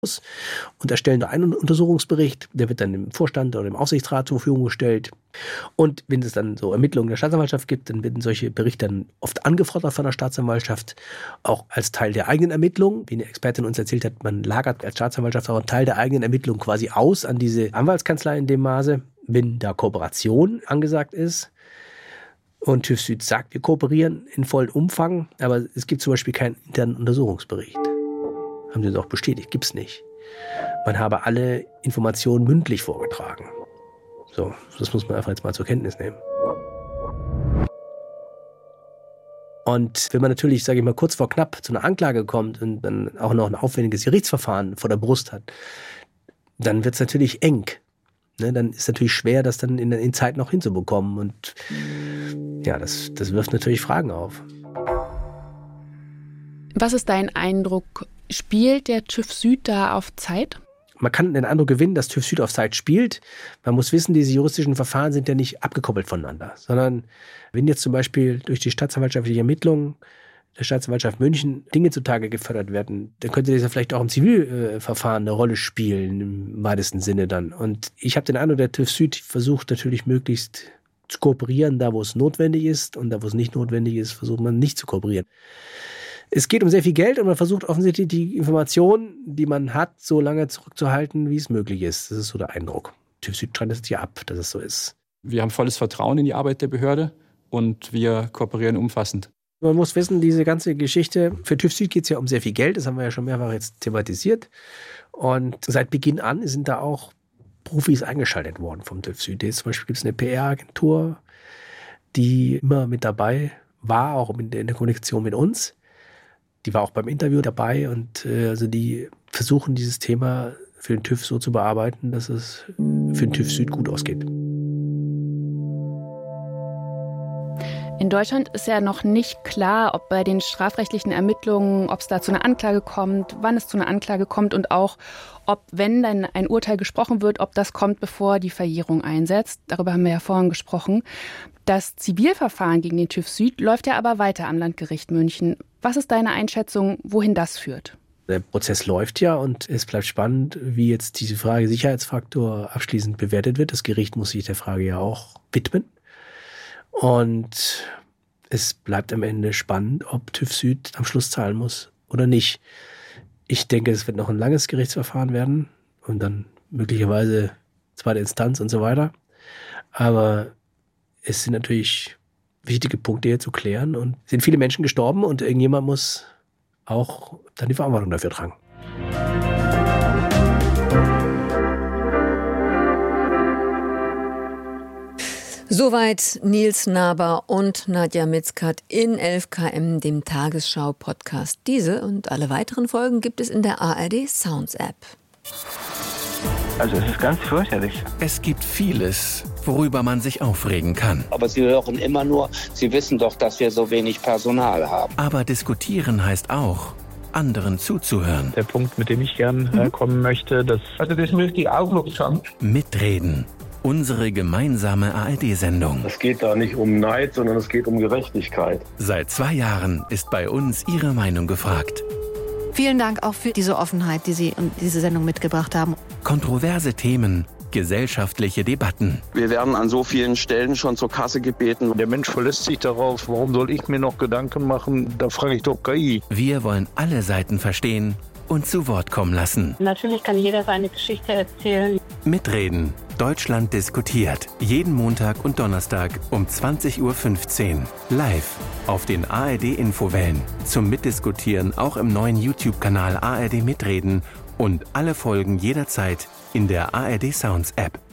und erstellen da einen Untersuchungsbericht. Der wird dann dem Vorstand oder dem Aufsichtsrat zur Verfügung gestellt. Und wenn es dann so Ermittlungen der Staatsanwaltschaft gibt, dann werden solche Berichte dann oft angefordert von der Staatsanwaltschaft, auch als Teil der eigenen Ermittlungen. Wie eine Expertin uns erzählt hat, man lagert als Staatsanwaltschaft auch einen Teil der eigenen Ermittlungen quasi aus an diese Anwaltskanzlei in dem Maße, wenn da Kooperation angesagt ist. Und TÜV Süd sagt, wir kooperieren in vollem Umfang, aber es gibt zum Beispiel keinen internen Untersuchungsbericht. Haben sie doch bestätigt, gibt's nicht. Man habe alle Informationen mündlich vorgetragen. So, das muss man einfach jetzt mal zur Kenntnis nehmen. Und wenn man natürlich, sage ich mal, kurz vor knapp zu einer Anklage kommt und dann auch noch ein aufwendiges Gerichtsverfahren vor der Brust hat, dann wird's natürlich eng. Ne, dann ist es natürlich schwer, das dann in Zeit noch hinzubekommen. Und ja, das wirft natürlich Fragen auf. Was ist dein Eindruck? Spielt der TÜV Süd da auf Zeit? Man kann den Eindruck gewinnen, dass TÜV Süd auf Zeit spielt. Man muss wissen, diese juristischen Verfahren sind ja nicht abgekoppelt voneinander, sondern wenn jetzt zum Beispiel durch die staatsanwaltschaftliche Ermittlung der Staatsanwaltschaft München Dinge zutage gefördert werden, dann könnte das ja vielleicht auch im Zivilverfahren eine Rolle spielen, im weitesten Sinne dann. Und ich habe den Eindruck, der TÜV Süd versucht natürlich möglichst zu kooperieren, da wo es notwendig ist, und da wo es nicht notwendig ist, versucht man nicht zu kooperieren. Es geht um sehr viel Geld und man versucht offensichtlich die Informationen, die man hat, so lange zurückzuhalten, wie es möglich ist. Das ist so der Eindruck. TÜV Süd streitet es ja ab, dass es so ist. Wir haben volles Vertrauen in die Arbeit der Behörde und wir kooperieren umfassend. Man muss wissen, diese ganze Geschichte, für TÜV Süd geht es ja um sehr viel Geld, das haben wir ja schon mehrfach jetzt thematisiert. Und seit Beginn an sind da auch Profis eingeschaltet worden vom TÜV Süd. Jetzt zum Beispiel gibt es eine PR-Agentur, die immer mit dabei war, auch in der Kommunikation mit uns. Die war auch beim Interview dabei und also die versuchen, dieses Thema für den TÜV so zu bearbeiten, dass es für den TÜV Süd gut ausgeht. In Deutschland ist ja noch nicht klar, ob bei den strafrechtlichen Ermittlungen, ob es da zu einer Anklage kommt, wann es zu einer Anklage kommt und auch, ob, wenn dann ein Urteil gesprochen wird, ob das kommt, bevor die Verjährung einsetzt. Darüber haben wir ja vorhin gesprochen. Das Zivilverfahren gegen den TÜV Süd läuft ja aber weiter am Landgericht München. Was ist deine Einschätzung, wohin das führt? Der Prozess läuft ja und es bleibt spannend, wie jetzt diese Frage Sicherheitsfaktor abschließend bewertet wird. Das Gericht muss sich der Frage ja auch widmen. Und es bleibt am Ende spannend, ob TÜV Süd am Schluss zahlen muss oder nicht. Ich denke, es wird noch ein langes Gerichtsverfahren werden und dann möglicherweise zweite Instanz und so weiter. Aber es sind natürlich wichtige Punkte hier zu klären und es sind viele Menschen gestorben und irgendjemand muss auch dann die Verantwortung dafür tragen. Soweit Nils Naber und Nadja Mitzkat in 11KM, dem Tagesschau-Podcast. Diese und alle weiteren Folgen gibt es in der ARD Sounds App. Also es ist ganz fürchterlich. Es gibt vieles, worüber man sich aufregen kann. Aber Sie hören immer nur, Sie wissen doch, dass wir so wenig Personal haben. Aber diskutieren heißt auch, anderen zuzuhören. Der Punkt, mit dem ich gern kommen möchte, das möchte ich auch noch sagen. Mitreden. Unsere gemeinsame ARD-Sendung. Es geht da nicht um Neid, sondern es geht um Gerechtigkeit. Seit 2 Jahren ist bei uns Ihre Meinung gefragt. Vielen Dank auch für diese Offenheit, die Sie und diese Sendung mitgebracht haben. Kontroverse Themen, gesellschaftliche Debatten. Wir werden an so vielen Stellen schon zur Kasse gebeten. Der Mensch verlässt sich darauf, warum soll ich mir noch Gedanken machen? Da frage ich doch KI. Wir wollen alle Seiten verstehen und zu Wort kommen lassen. Natürlich kann jeder seine Geschichte erzählen. Mitreden. Deutschland diskutiert. Jeden Montag und Donnerstag um 20.15 Uhr. Live auf den ARD-Infowellen. Zum Mitdiskutieren auch im neuen YouTube-Kanal ARD Mitreden und alle Folgen jederzeit in der ARD Sounds App.